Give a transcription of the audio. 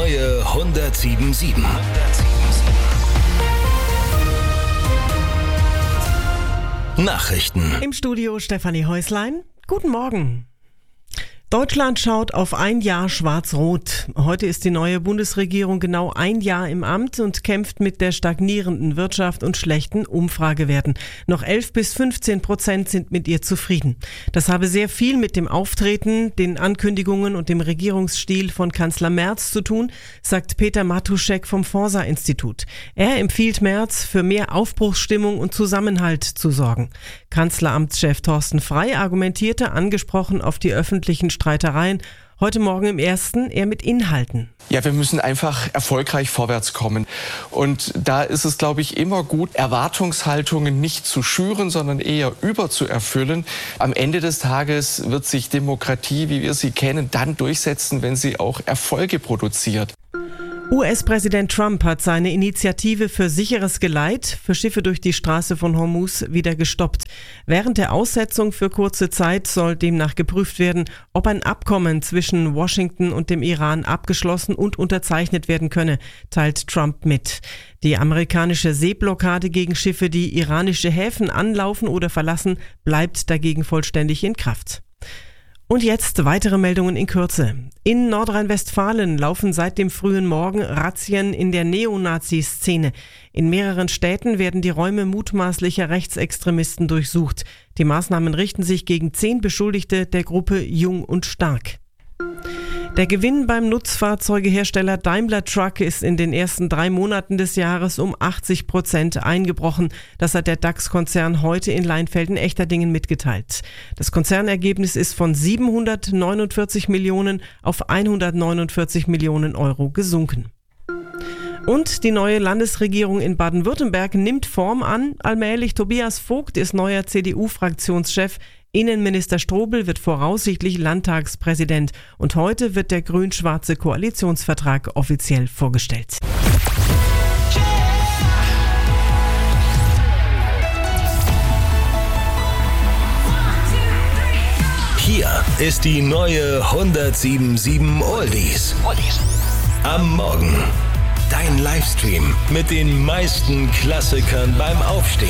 neue 107.7. Nachrichten. Im Studio Stefanie Häuslein. Guten Morgen. Deutschland schaut auf ein Jahr schwarz-rot. Heute ist die neue Bundesregierung genau ein Jahr im Amt und kämpft mit der stagnierenden Wirtschaft und schlechten Umfragewerten. Noch 11-15% sind mit ihr zufrieden. Das habe sehr viel mit dem Auftreten, den Ankündigungen und dem Regierungsstil von Kanzler Merz zu tun, sagt Peter Matuschek vom Forsa-Institut. Er empfiehlt Merz, für mehr Aufbruchsstimmung und Zusammenhalt zu sorgen. Kanzleramtschef Thorsten Frey argumentierte, angesprochen auf die öffentlichen Streitereien, heute Morgen im Ersten eher mit Inhalten. Ja, wir müssen einfach erfolgreich vorwärts kommen. Und da ist es, glaube ich, immer gut, Erwartungshaltungen nicht zu schüren, sondern eher überzuerfüllen. Am Ende des Tages wird sich Demokratie, wie wir sie kennen, dann durchsetzen, wenn sie auch Erfolge produziert. US-Präsident Trump hat seine Initiative für sicheres Geleit für Schiffe durch die Straße von Hormuz wieder gestoppt. Während der Aussetzung für kurze Zeit soll demnach geprüft werden, ob ein Abkommen zwischen Washington und dem Iran abgeschlossen und unterzeichnet werden könne, teilt Trump mit. Die amerikanische Seeblockade gegen Schiffe, die iranische Häfen anlaufen oder verlassen, bleibt dagegen vollständig in Kraft. Und jetzt weitere Meldungen in Kürze. In Nordrhein-Westfalen laufen seit dem frühen Morgen Razzien in der Neonazi-Szene. In mehreren Städten werden die Räume mutmaßlicher Rechtsextremisten durchsucht. Die Maßnahmen richten sich gegen 10 Beschuldigte der Gruppe Jung und Stark. Der Gewinn beim Nutzfahrzeugehersteller Daimler Truck ist in den ersten 3 Monaten des Jahres um 80% eingebrochen. Das hat der DAX-Konzern heute in Leinfelden-Echterdingen mitgeteilt. Das Konzernergebnis ist von 749 Millionen auf 149 Millionen Euro gesunken. Und die neue Landesregierung in Baden-Württemberg nimmt Form an. Allmählich Tobias Vogt ist neuer CDU-Fraktionschef. Innenminister Strobel wird voraussichtlich Landtagspräsident. Und heute wird der grün-schwarze Koalitionsvertrag offiziell vorgestellt. Hier ist die neue 107.7 Oldies. Am Morgen. Dein Livestream mit den meisten Klassikern beim Aufstehen.